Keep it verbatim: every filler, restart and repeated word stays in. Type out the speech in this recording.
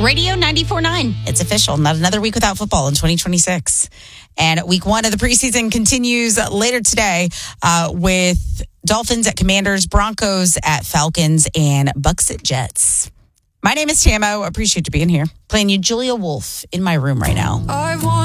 Radio ninety-four point nine. It's official. Not another week without football in twenty twenty-six. And week one of the preseason continues later today uh, with Dolphins at Commanders, Broncos at Falcons, and Bucks at Jets. My name is Tamo. Appreciate you being here. Playing you Julia Wolf in my room right now. I want